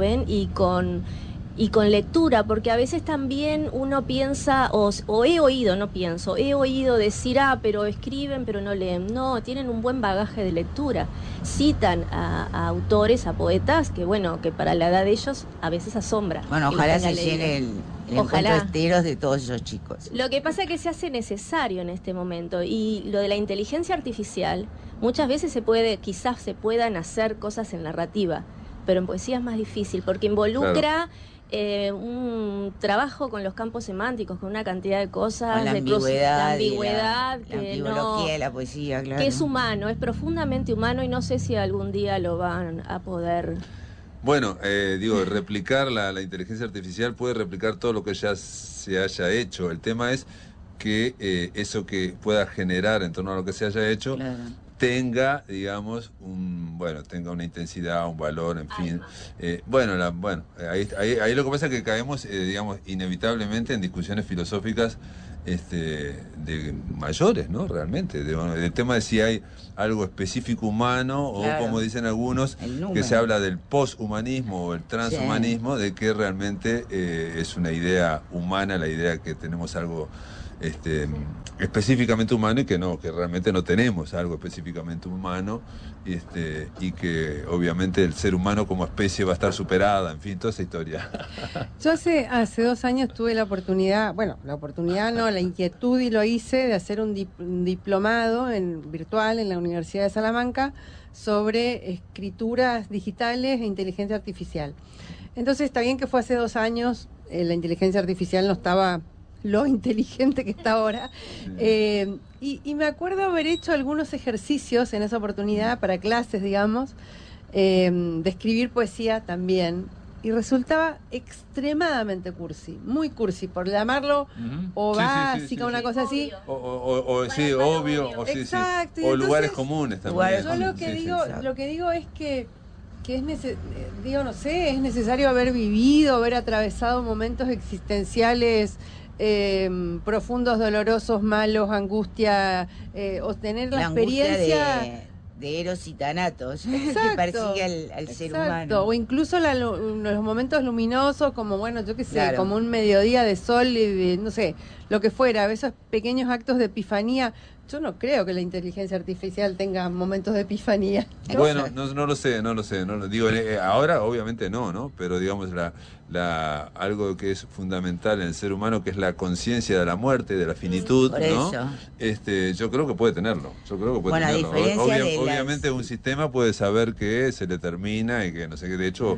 ven, y con lectura, porque a veces también uno piensa, o he oído, no pienso, he oído decir, pero escriben, pero no leen. No, tienen un buen bagaje de lectura. Citan a autores, a poetas, que bueno, que para la edad de ellos a veces asombra. Bueno, ojalá se llene el encuentro esteros de todos esos chicos. Lo que pasa es que se hace necesario en este momento, y lo de la inteligencia artificial, muchas veces quizás se puedan hacer cosas en narrativa, pero en poesía es más difícil, porque involucra... Claro. Un trabajo con los campos semánticos, con una cantidad de cosas, con la de ambigüedad, que la de la poesía, claro. Que es humano, es profundamente humano, y no sé si algún día lo van a poder. Bueno, replicar la inteligencia artificial puede replicar todo lo que ya se haya hecho. El tema es que eso que pueda generar en torno a lo que se haya hecho, claro, tenga, digamos, tenga una intensidad, un valor, en fin. Ahí lo que pasa es que caemos, digamos, inevitablemente en discusiones filosóficas de mayores, ¿no? Realmente. El tema de si hay algo específico humano, claro, o como dicen algunos, que se habla del poshumanismo o el transhumanismo, sí, de que realmente es una idea humana, la idea que tenemos algo específicamente humano, y que realmente no tenemos algo específicamente humano, y que obviamente el ser humano como especie va a estar superada, en fin, toda esa historia. Yo hace 2 años tuve la inquietud, y lo hice, de hacer un diplomado virtual en la Universidad de Salamanca sobre escrituras digitales e inteligencia artificial. Entonces está bien que fue hace 2 años, la inteligencia artificial no estaba lo inteligente que está ahora. Y me acuerdo haber hecho algunos ejercicios en esa oportunidad para clases, digamos, de escribir poesía también. Y resultaba extremadamente cursi, muy cursi, por llamarlo, o básica, una cosa así. Obvio. Exacto. O lugares comunes también. Yo lo que digo es que es es necesario haber vivido, haber atravesado momentos existenciales profundos, dolorosos, malos, angustia, o tener la experiencia de Eros y Thanatos, que persigue al ser humano. O incluso los momentos luminosos, como claro, como un mediodía de sol y de, no sé, lo que fuera, esos pequeños actos de epifanía. Yo no creo que la inteligencia artificial tenga momentos de epifanía. Bueno, no lo sé. Digo, ahora obviamente no, pero digamos algo que es fundamental en el ser humano, que es la conciencia de la muerte, de la finitud, ¿no? Yo creo que puede tenerlo. Obviamente un sistema puede saber que se le termina y que no sé qué, de hecho,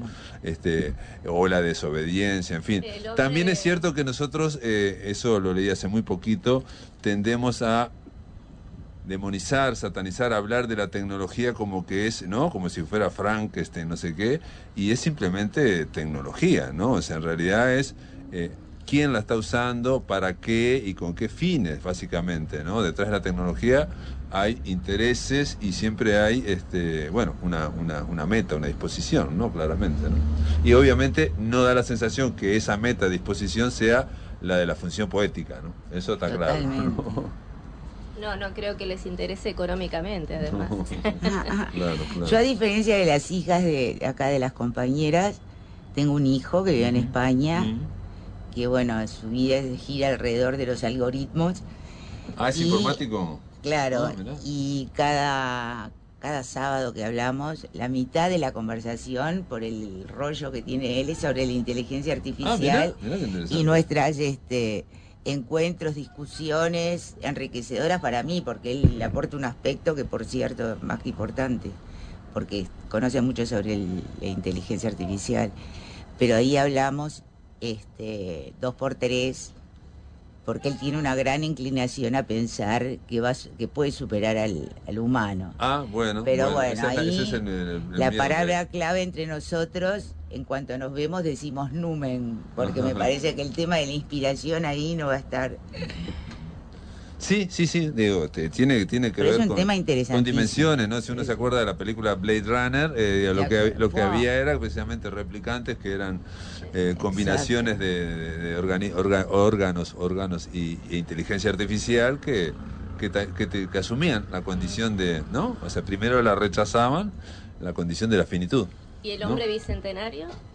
o la desobediencia, en fin. También es cierto que nosotros, eso lo leí hace muy poquito, tendemos a demonizar, satanizar, hablar de la tecnología como que es, ¿no? Como si fuera Frank, no sé qué, y es simplemente tecnología, ¿no? O sea, en realidad es quién la está usando, para qué y con qué fines, básicamente, ¿no? Detrás de la tecnología hay intereses y siempre hay, una meta, una disposición, ¿no? Claramente, ¿no? Y obviamente no da la sensación que esa meta, disposición, sea la de la función poética, ¿no? Eso está claro, ¿no? No creo que les interese económicamente, además. Claro. Yo, a diferencia de las hijas de acá, de las compañeras, tengo un hijo que vive en España, que su vida gira alrededor de los algoritmos. ¿Es informático? Claro, y cada sábado que hablamos, la mitad de la conversación, por el rollo que tiene él, es sobre la inteligencia artificial. Mirá qué interesante. Y nuestras encuentros, discusiones enriquecedoras para mí, porque él le aporta un aspecto que, por cierto, es más que importante, porque conoce mucho sobre la inteligencia artificial. Pero ahí hablamos 2x3, porque él tiene una gran inclinación a pensar que puede superar al humano. Pero ahí ese es la palabra clave entre nosotros, en cuanto nos vemos, decimos numen, porque me parece que el tema de la inspiración ahí no va a estar. Sí, digo, tiene que Pero ver es un tema con dimensiones, ¿no? Si uno se acuerda de la película Blade Runner, lo que había era precisamente replicantes que eran combinaciones de órganos e inteligencia artificial que asumían la condición de, ¿no? O sea, primero la rechazaban, la condición de la finitud. ¿Y el hombre bicentenario?